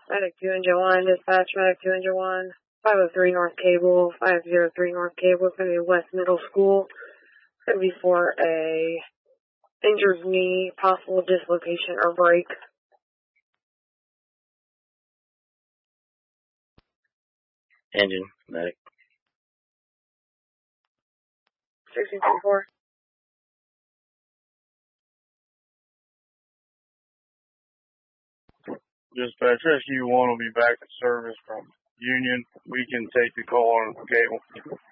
Medic 2 Engine 1, dispatch Medic 2 Engine 1, 503 North Cable, 503 North Cable. It's going to be West Middle School. It's going to be for a injured knee, possible dislocation or break. Engine, medic. 1634. Dispatch SU-1 will be back in service from Union. We can take the call on the cable.